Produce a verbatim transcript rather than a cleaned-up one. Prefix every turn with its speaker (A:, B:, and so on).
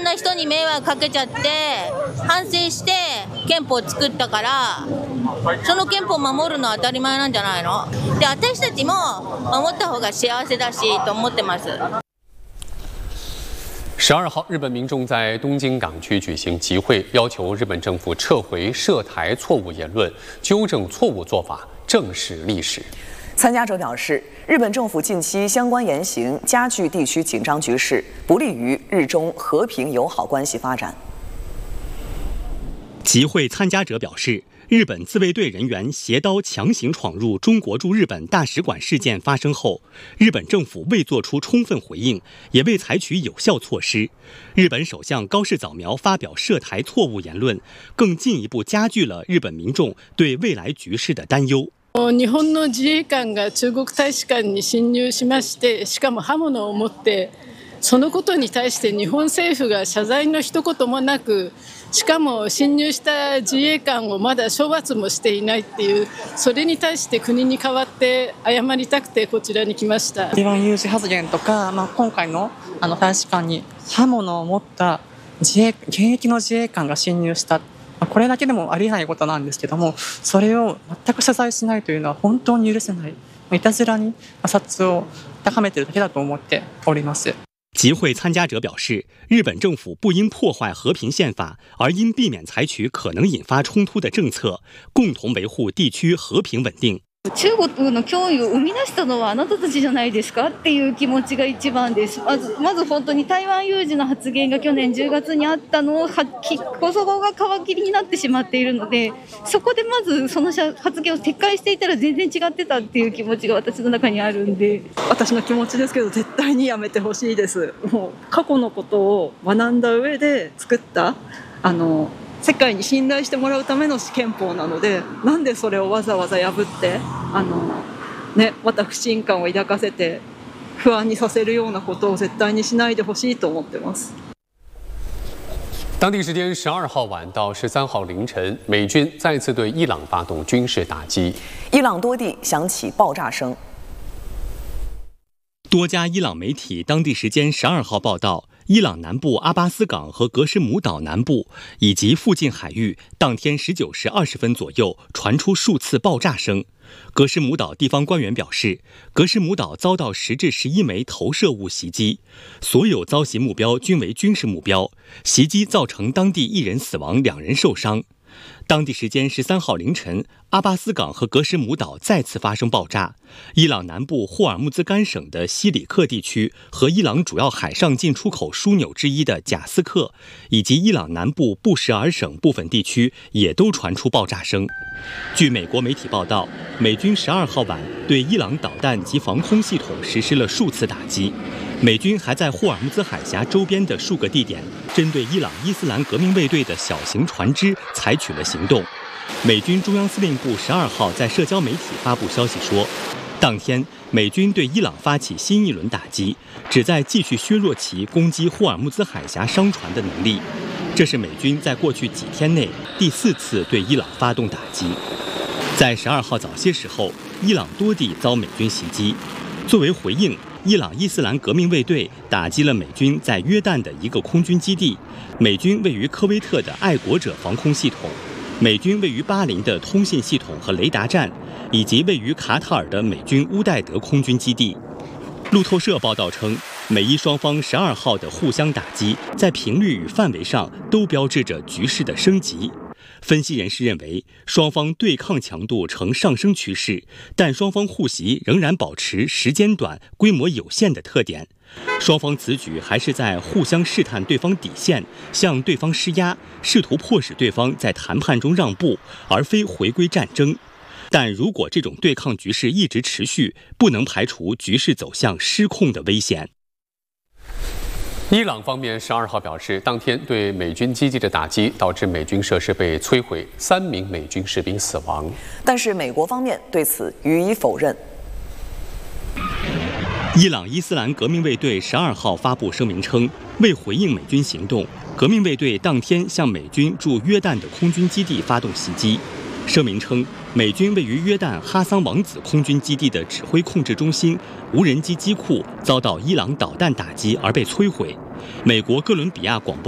A: な人に迷惑かけちゃって反省して憲法を作ったから、その憲法を守るのは当たり前なんじゃないの？で、私たちも守った方が幸せだしと思ってます。
B: 十二号，日本民众在东京港区举行集会，要求日本政府撤回涉台错误言论，纠正错误做法，正视历史。
C: 参加者表示，日本政府近期相关言行加剧地区紧张局势，不利于日中和平友好关系发展。
D: 集会参加者表示，日本自卫队人员携刀强行闯入中国驻日本大使馆事件发生后，日本政府未做出充分回应，也未采取有效措施。日本首相高市早苗发表涉台错误言论，更进一步加剧了日本民众对未来局势的担忧。
E: 日本の自衛官が中国大使館に侵入しまして、しかも刃物を持って、そのことに対して日本政府が謝罪の一言もなく、しかも侵入した自衛官をまだ処罰もしていないっていう、それに対して国に代わって謝りたくてこちらに来ました。
F: 台湾有事発言とか、まあ、今回のあの大使館に刃物を持った自衛現役の自衛官が侵入した。これだけでもありえないことなんですけども、それを全く謝罪しないというのは本当に許せない。いたずらに摩擦を高めているだけだと思っております。
D: 集会参加者表示，日本政府不应破坏和平宪法，而应避免采取可能引发衝突的政策，共同维护地区和平稳定。
G: 中国の脅威を生み出したのはあなたたちじゃないですかっていう気持ちが一番です。まず、まず本当に台湾有事の発言が去年じゅうがつにあったのをこそこが皮切りになってしまっているので、そこでまずその発言を撤回していたら全然違ってたっていう気持ちが私の中にあるんで。
H: 私の気持ちですけど、絶対にやめてほしいです。もう過去のことを学んだ上で作ったあの世界に信頼してもらうための憲法なので、なんでそれをわざわざ破ってあの、ね、また不信感を抱かせて不安にさせるようなことを絶対にしないでほしいと思ってます。
B: 当地时间十二号晚到十三号凌晨，美军再次对伊朗发动军事打击，
C: 伊朗多地响起爆炸声。
D: 多家伊朗媒体当地时间十二号报道，伊朗南部阿巴斯港和格什姆岛南部以及附近海域，当天十九时二十分左右传出数次爆炸声。格什姆岛地方官员表示，格什姆岛遭到十至十一枚投射物袭击，所有遭袭目标均为军事目标，袭击造成当地一人死亡，两人受伤。当地时间十三号凌晨，阿巴斯港和格什姆岛再次发生爆炸。伊朗南部霍尔木兹干省的西里克地区和伊朗主要海上进出口枢纽之一的贾斯克，以及伊朗南部布什尔省部分地区也都传出爆炸声。据美国媒体报道，美军十二号晚对伊朗导弹及防空系统实施了数次打击。美军还在霍尔木兹海峡周边的数个地点，针对伊朗伊斯兰革命卫队的小型船只采取了行动。美军中央司令部十二号在社交媒体发布消息说，当天美军对伊朗发起新一轮打击，旨在继续削弱其攻击霍尔木兹海峡商船的能力。这是美军在过去几天内第四次对伊朗发动打击。在十二号早些时候，伊朗多地遭美军袭击。作为回应，伊朗伊斯兰革命卫队打击了美军在约旦的一个空军基地，美军位于科威特的爱国者防空系统，美军位于巴林的通信系统和雷达站，以及位于卡塔尔的美军乌代德空军基地。路透社报道称，美伊双方十二号的互相打击，在频率与范围上都标志着局势的升级。分析人士认为，双方对抗强度呈上升趋势，但双方互袭仍然保持时间短、规模有限的特点。双方此举还是在互相试探对方底线，向对方施压，试图迫使对方在谈判中让步，而非回归战争。但如果这种对抗局势一直持续，不能排除局势走向失控的危险。
B: 伊朗方面十二号表示，当天对美军基地的打击导致美军设施被摧毁，三名美军士兵死亡。
C: 但是美国方面对此予以否认。
D: 伊朗伊斯兰革命卫队十二号发布声明称，为回应美军行动，革命卫队当天向美军驻约旦的空军基地发动袭击。声明称，美军位于约旦哈桑王子空军基地的指挥控制中心、无人机机库遭到伊朗导弹打击而被摧毁。美国哥伦比亚广播